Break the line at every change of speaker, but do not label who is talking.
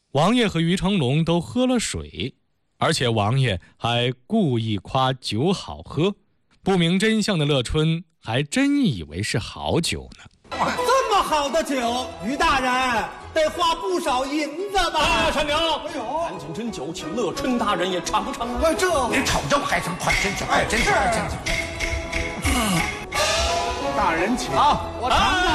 王爷和于成龙都喝了水，而且王爷还故意夸酒好喝。不明真相的乐春还真以为是好酒呢。
这么好的酒，于大人得花不少银子吧？
陈明，
哎呦，
赶紧斟酒，请乐春大人也尝尝啊！
这
你瞅着我还真快斟酒，真是。
大人请，我尝尝。